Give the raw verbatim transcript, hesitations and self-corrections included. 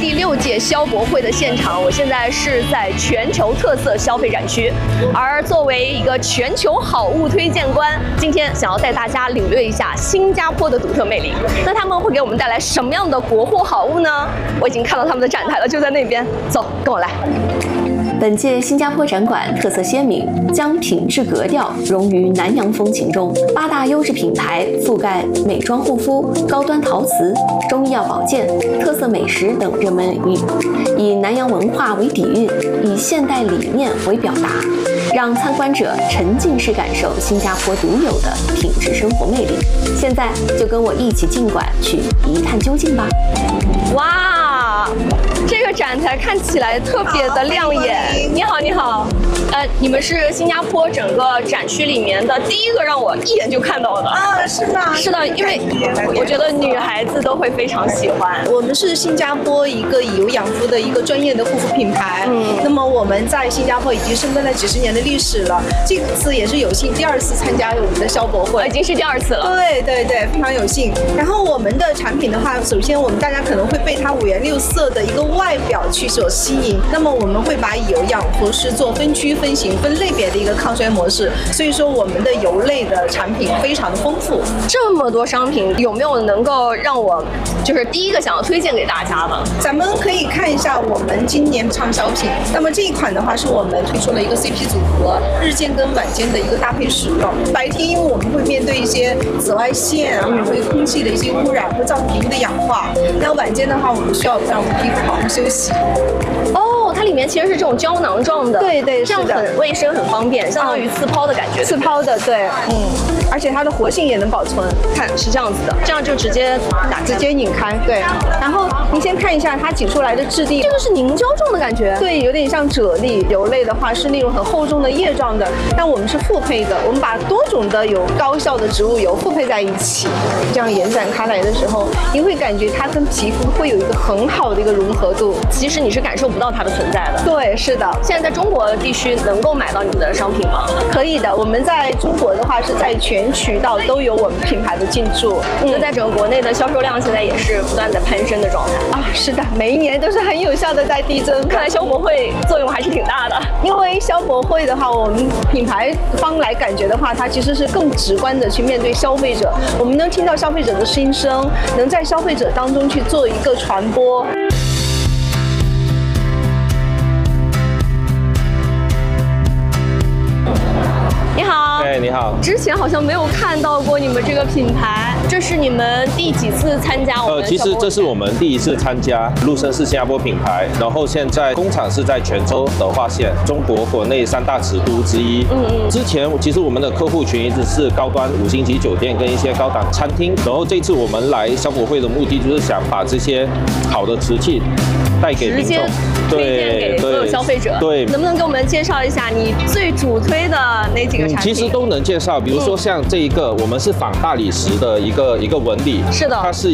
第六届消博会的现场，我现在是在全球特色消费展区，而作为一个全球好物推荐官，今天想要带大家领略一下新加坡的独特魅力。那他们会给我们带来什么样的国货好物呢？我已经看到他们的展台了，就在那边，走，跟我来。本届新加坡展馆特色鲜明，将品质格调融于南洋风情中。八大优质品牌覆盖美妆护肤、高端陶瓷、中医药保健、特色美食等热门领域，以南洋文化为底蕴，以现代理念为表达，让参观者沉浸式感受新加坡独有的品质生活魅力。现在就跟我一起进馆去一探究竟吧！哇，这个展台看起来特别的亮眼。你好，你好，呃，你们是新加坡整个展区里面的第一个让我一眼就看到的啊？是吗？ 是的，因为我觉得女孩子都会非常喜欢。 我们是新加坡一个以油养肤的一个专业的护肤品牌，嗯，那么我们在新加坡已经深耕了几十年的历史了，这次也是有幸第二次参加我们的消博会， 已经是第二次了。 对对对，非常有幸。然后我们的产品的话，首先我们大家可能会被它五颜六色的一个外表去所吸引，那么我们会把油养肤是做分区分型分类别的一个抗衰模式，所以说我们的油类的产品非常的丰富。 这么多商品，有没有能够让我就是第一个想要推荐给大家的？ 咱们可以看一下我们今年畅销品。那么这一款的话，是我们推出了一个 C P 组合，日间跟晚间的一个搭配使用。白天因为我们会面对一些紫外线啊，会空气的一些污染，会造成皮肤的氧化。那晚间的话，我们需要让我们皮肤好好休息。 哦，它里面其实是这种胶囊状的， 对对， 这样很卫生，很方便，相当于刺抛的感觉。 刺抛的，对，嗯，而且它的活性也能保存。 看是这样子的，这样就直接打直接拧开，对。然后您先看一下它挤出来的质地， 这个是凝胶状的感觉， 对，有点像啫喱。油类的话是那种很厚重的液状的，但我们是复配的，我们把多种的有高效的植物油复配在一起，这样延展开来的时候，您会感觉它跟皮肤会有一个很好的一个融合度。 其实你是感受不到它的存在的。 对，是的。 现在在中国地区能够买到你们的商品吗？ 可以的，我们在中国的话是在全渠道都有我们品牌的进驻。 那、嗯、在整个国内的销售量现在也是不断的攀升的状态啊。是的，每一年都是很有效的在递增。 看来消博会作用还是挺大的。 因为消博会的话，我们品牌方来感觉的话，它其实是更直观的去面对消费者，我们能听到消费者的心声，能在消费者当中去做一个传播。 你好， 哎，你好。 之前好像没有看到过你们这个品牌，这是你们第几次参加我们的？ 呃，其实这是我们第一次参加，陆生是新加坡品牌，然后现在工厂是在泉州德化县，中国国内三大瓷都之一。嗯嗯。之前其实我们的客户群一直是高端五星级酒店跟一些高档餐厅，然后这次我们来消博会的目的就是想把这些好的瓷器带给民众， 推荐给所有消费者。 对， 能不能给我们介绍一下你最主推的哪几个产品？ 嗯、其实都能介绍，比如说像这一个，我们是仿大理石的一个一个纹理， 是的， 它是